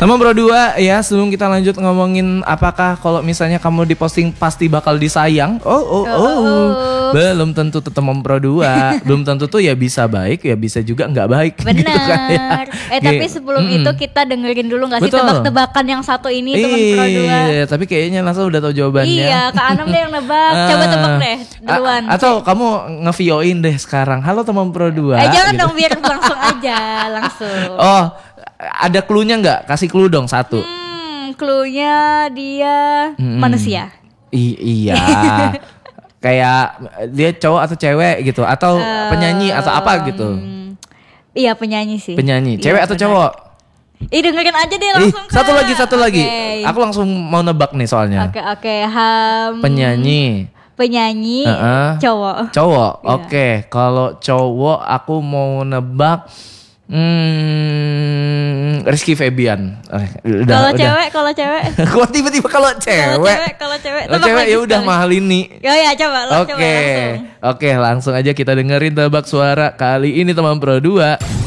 Teman Pro 2 ya, sebelum kita lanjut ngomongin apakah kalau misalnya kamu diposting pasti bakal disayang. Belum tentu tuh teman Pro 2. Belum tentu tuh ya bisa baik, ya bisa juga nggak baik. Benar. Gitu kan, ya. Tapi sebelum itu kita dengerin dulu nggak sih tebak-tebakan yang satu ini teman Pro 2. Iya, tapi kayaknya langsung udah tahu jawabannya. Iya, Kak Anam deh yang nebak. Coba tebak deh duluan. Atau kamu nge-VO-in deh sekarang. Halo teman Pro 2. Jangan gitu. dong, biar langsung aja, langsung. Oh, ada clue-nya nggak? Kasih clue dong satu. Clue-nya dia manusia. Iya. Kayak dia cowok atau cewek gitu, atau penyanyi atau apa gitu. Iya, penyanyi sih. Penyanyi, cewek iya, atau benar. cowok? Dengerin aja deh langsung. Satu lagi. Okay. Aku langsung mau nebak nih soalnya. Oke. Penyanyi. Cowok. Cowok. Iya. Oke, kalau cowok aku mau nebak Rizky Febian. Kalau cewek. Kok tiba-tiba kalau cewek? Kalau cewek Ya udah Mahalini. Ya coba. Oke, langsung aja kita dengerin tebak suara kali ini teman Pro 2.